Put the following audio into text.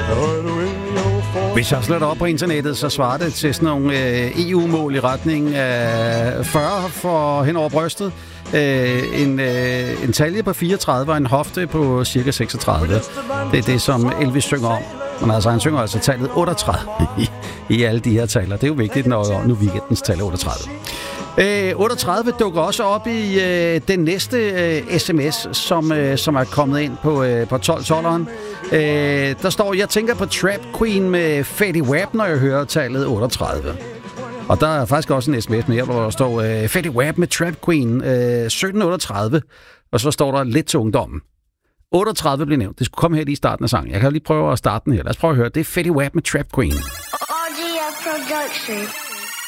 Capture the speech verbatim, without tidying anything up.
Hvis jeg slår op på internettet, så svarer det til sådan nogle øh, E U-mål i retning af fyrre for hen over brystet, øh, en, øh, en talje på fireogtredive og en hofte på cirka seksogtredive. Det er det, som Elvis synger om. Men altså, han synger altså tallet otteogtredive i, i alle de her taler. Det er jo vigtigt, når nu weekendens tal er otteogtredive. Øh, otteogtredive dukker også op i øh, den næste øh, sms, som, øh, som er kommet ind på, øh, på tolv tolveren. Øh, der står, jeg tænker på Trap Queen med Fetty Wap, når jeg hører tallet otteogtredive. Og der er faktisk også en sms mere, hvor der står øh, Fetty Wap med Trap Queen øh, sytten otteogtredive. Og så står der lidt til ungdommen. otteogtredive bliver nævnt. Det skulle komme her lige i starten af sangen. Jeg kan lige prøve at starte den her. Lad os prøve at høre. Det er Fetty Wap med Trap Queen. R G F Production.